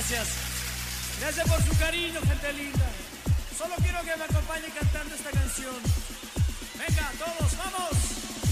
Gracias. Gracias por su cariño, gente linda. Solo quiero que me acompañe cantando esta canción.